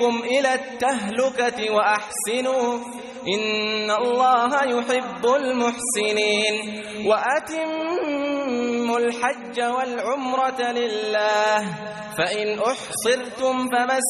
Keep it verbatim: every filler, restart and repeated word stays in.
يدعوكم إلى التهلكة وأحسنوا إن الله يحب المحسنين وأتموا الحج والعمرة لله فإن أحصرتم فما